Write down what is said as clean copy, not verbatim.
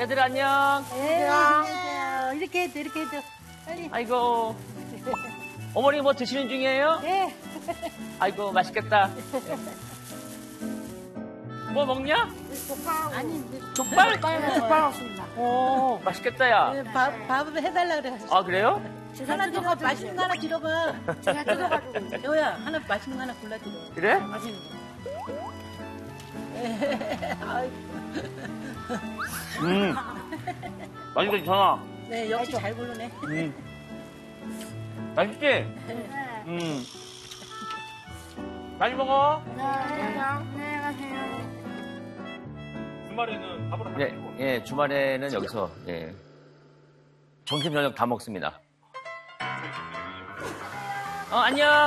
애들 안녕. 네, 안녕하세요. 이렇게 해도, 이렇게 해도. 빨리. 아이고. 어머니 뭐 드시는 중이에요? 네. 아이고, 맛있겠다. 뭐 먹냐? 아니, 족발? 족발 먹습니다. 오, 맛있겠다, 야. 네, 밥을 해달라 그래가지고. 아, 그래요? 하나 들어가, 맛있는 거 하나 들어가. 제가 뜯어가지고. 여우야, 하나 맛있는 거 하나 골라줘. 그래? 맛있는 거. 맛있겠지, 전화. 네, 역시 잘 고르네. 맛있지? 많이 먹어. 안녕히 가세요. 주말에는 밥을 안 네, 먹고. 예, 주말에는 여기서, 예. 점심, 저녁 다 먹습니다. 안녕.